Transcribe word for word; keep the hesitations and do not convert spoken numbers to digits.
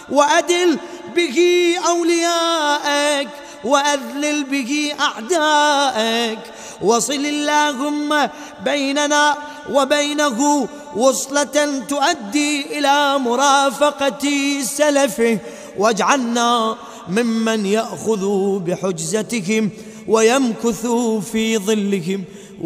وأدل به أولياءك وأذلل به أعداءك، وصل اللهم بيننا وبينه وصلة تؤدي إلى مرافقة سلفه، واجعلنا ممن يأخذ بحجزتهم ويمكث في ظلهم.